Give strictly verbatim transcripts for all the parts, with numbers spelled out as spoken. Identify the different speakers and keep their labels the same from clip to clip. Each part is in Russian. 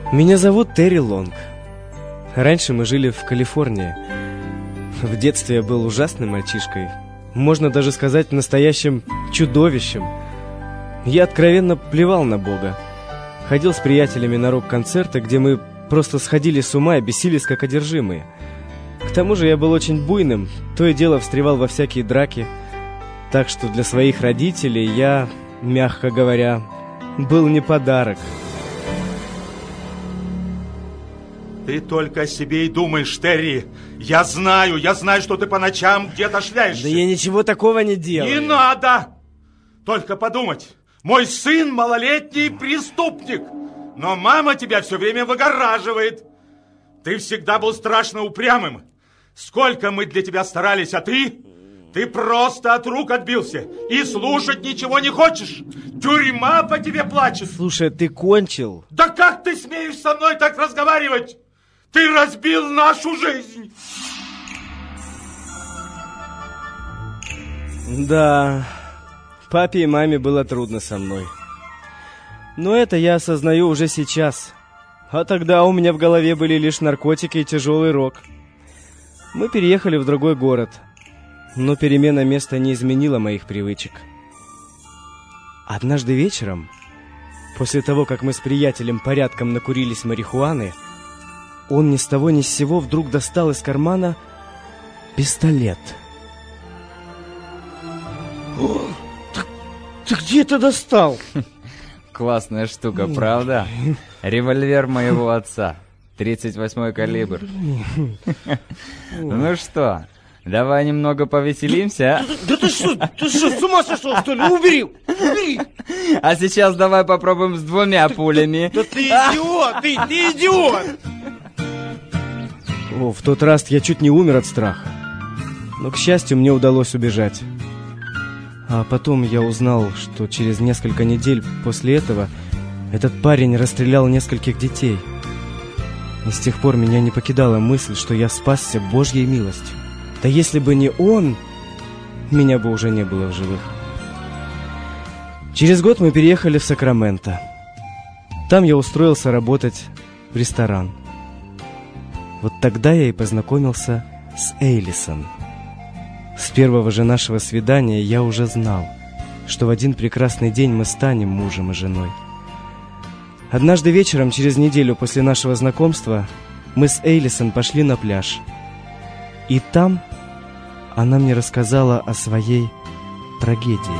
Speaker 1: Меня зовут Терри Лонг. Раньше мы жили в Калифорнии. В детстве я был ужасным мальчишкой. Можно даже сказать, настоящим чудовищем. Я откровенно плевал на Бога. Ходил с приятелями на рок-концерты, где мы просто сходили с ума и бесились как одержимые. К тому же я был очень буйным, то и дело встревал во всякие драки. Так что для своих родителей я, мягко говоря, был не подарок.
Speaker 2: Ты только о себе и думаешь, Терри. Я знаю, я знаю, что ты по ночам где-то шляешься.
Speaker 1: Да я ничего такого не делаю.
Speaker 2: Не надо! Только подумать. Мой сын малолетний преступник. Но мама тебя все время выгораживает. Ты всегда был страшно упрямым. Сколько мы для тебя старались, а ты... Ты просто от рук отбился. И слушать ничего не хочешь. Тюрьма по тебе плачет.
Speaker 1: Слушай, ты кончил?
Speaker 2: Да как ты смеешь со мной так разговаривать? Ты разбил нашу жизнь.
Speaker 1: Да, папе и маме было трудно со мной. Но это я осознаю уже сейчас. А тогда у меня в голове были лишь наркотики и тяжелый рок. Мы переехали в другой город. Но перемена места не изменила моих привычек. Однажды вечером, после того, как мы с приятелем порядком накурились марихуаны, он ни с того ни с сего вдруг достал из кармана пистолет. О, ты, ты где это достал?
Speaker 3: Классная штука, правда? Револьвер моего отца. тридцать восьмой калибр. Ну что, давай немного повеселимся, а?
Speaker 1: Да ты что, ты что, с ума сошел, что ли? Убери, убери!
Speaker 3: А сейчас давай попробуем с двумя пулями.
Speaker 1: Да ты идиот, ты, ты идиот! О, в тот раз я чуть не умер от страха. Но, к счастью, мне удалось убежать. А потом я узнал, что через несколько недель после этого этот парень расстрелял нескольких детей. И с тех пор меня не покидала мысль, что я спасся Божьей милостью. Да если бы не он, меня бы уже не было в живых. Через год мы переехали в Сакраменто. Там я устроился работать в ресторан. Вот тогда я и познакомился с Эйлисон. С первого же нашего свидания я уже знал, что в один прекрасный день мы станем мужем и женой. Однажды вечером, через неделю после нашего знакомства, мы с Эйлисон пошли на пляж. И там она мне рассказала о своей трагедии.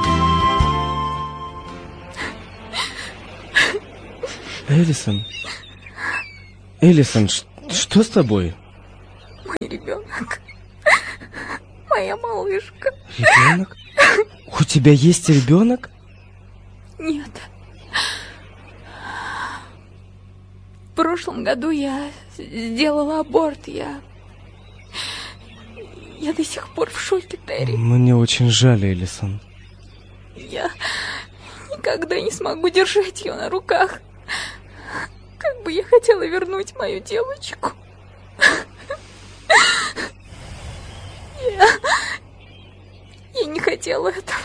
Speaker 1: Эйлисон? Эйлисон, что с тобой?
Speaker 4: Мой ребенок. Моя малышка.
Speaker 1: Ребенок? У тебя есть ребенок?
Speaker 4: Нет. В прошлом году я сделала аборт. Я... Я до сих пор в шоке, Терри.
Speaker 1: Мне очень жаль, Эйлисон.
Speaker 4: Я никогда не смогу держать ее на руках. Как бы я хотела вернуть мою девочку. Я... Я не хотела этого.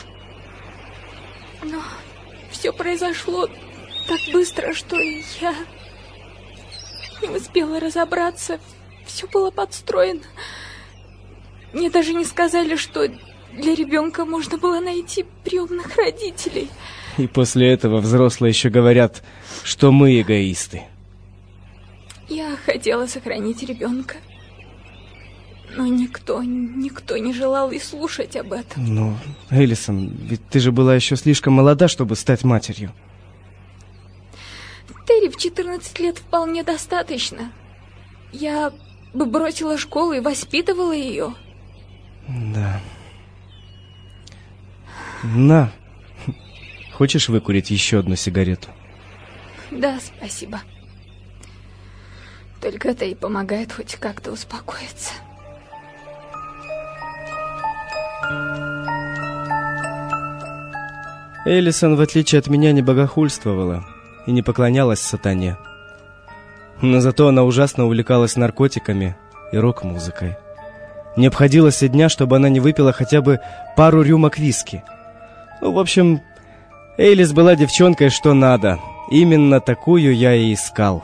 Speaker 4: Но все произошло так быстро, что я не успела разобраться. Все было подстроено. Мне даже не сказали, что для ребенка можно было найти приемных родителей.
Speaker 1: И после этого взрослые еще говорят, что мы эгоисты.
Speaker 4: Я хотела сохранить ребенка. Но никто, никто не желал и слушать об этом.
Speaker 1: Ну, Эйлисон, ведь ты же была еще слишком молода, чтобы стать матерью.
Speaker 4: Терри, в четырнадцать лет вполне достаточно. Я бы бросила школу и воспитывала ее.
Speaker 1: Да. На. Хочешь выкурить еще одну сигарету?
Speaker 4: Да, спасибо. Только это и помогает хоть как-то успокоиться.
Speaker 1: Эйлисон, в отличие от меня, не богохульствовала и не поклонялась сатане. Но зато она ужасно увлекалась наркотиками и рок-музыкой. Не обходилось и дня, чтобы она не выпила хотя бы пару рюмок виски. Ну, в общем, Эйлис была девчонкой что надо. Именно такую я и искал.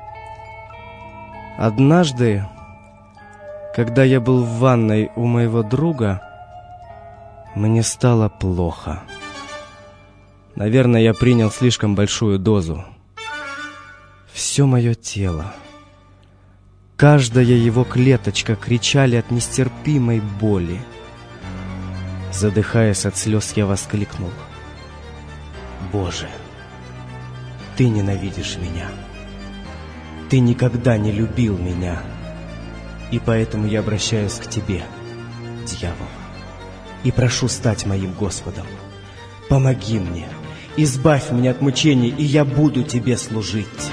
Speaker 1: Однажды, когда я был в ванной у моего друга, мне стало плохо. Наверное, я принял слишком большую дозу. Все мое тело, каждая его клеточка кричали от нестерпимой боли. Задыхаясь от слез, я воскликнул: «Боже, ты ненавидишь меня. Ты никогда не любил меня. И поэтому я обращаюсь к тебе, дьявол, и прошу стать моим Господом. Помоги мне, избавь меня от мучений, и я буду тебе служить».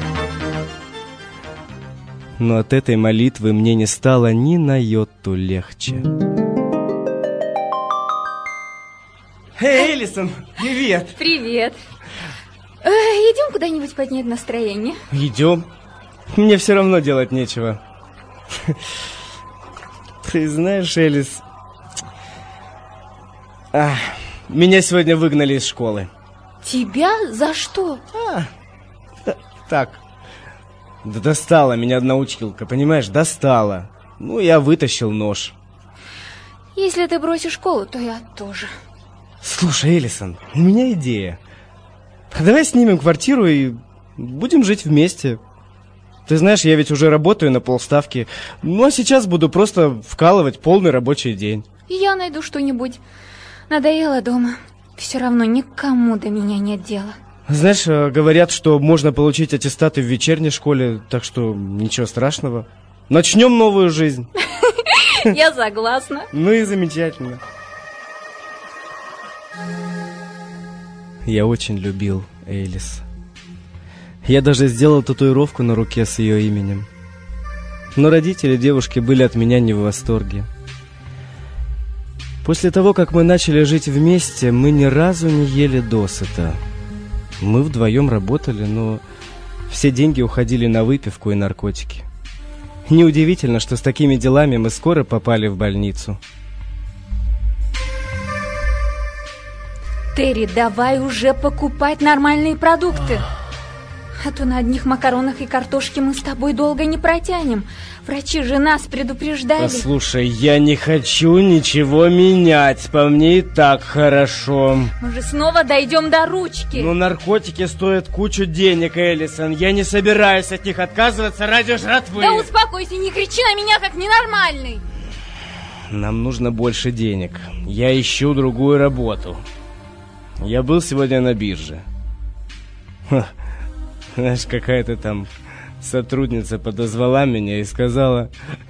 Speaker 1: Но от этой молитвы мне не стало ни на йоту легче. Эй, Элисон, привет!
Speaker 4: Привет. Э, идем куда-нибудь поднять настроение?
Speaker 1: Идем. Мне все равно делать нечего. Ты знаешь, Элис, а, меня сегодня выгнали из школы.
Speaker 4: Тебя? За что?
Speaker 1: А, так. Да достала меня одна училка, понимаешь, достала. Ну, я вытащил нож.
Speaker 4: Если ты бросишь школу, то я тоже.
Speaker 1: Слушай, Элисон, у меня идея. Давай снимем квартиру и будем жить вместе. Ты знаешь, я ведь уже работаю на полставки. Ну, а сейчас буду просто вкалывать полный рабочий день.
Speaker 4: Я найду что-нибудь. Надоело дома. Все равно никому до меня нет дела.
Speaker 1: Знаешь, говорят, что можно получить аттестаты в вечерней школе, так что ничего страшного. Начнем новую жизнь.
Speaker 4: Я согласна.
Speaker 1: Ну и замечательно. Я очень любил Элис. Я даже сделал татуировку на руке с ее именем. Но родители девушки были от меня не в восторге. После того, как мы начали жить вместе, мы ни разу не ели досыта. Мы вдвоем работали, но все деньги уходили на выпивку и наркотики. Неудивительно, что с такими делами мы скоро попали в больницу.
Speaker 4: Терри, давай уже покупать нормальные продукты. А то на одних макаронах и картошке мы с тобой долго не протянем. Врачи же нас предупреждали.
Speaker 1: Послушай, я не хочу ничего менять. По мне и так хорошо.
Speaker 4: Мы же снова дойдем до ручки.
Speaker 1: Но наркотики стоят кучу денег, Элисон. Я не собираюсь от них отказываться ради жратвы.
Speaker 4: Да успокойся, не кричи на меня как ненормальный.
Speaker 1: Нам нужно больше денег. Я ищу другую работу. Я был сегодня на бирже. Ха. Знаешь, какая-то там сотрудница подозвала меня и сказала: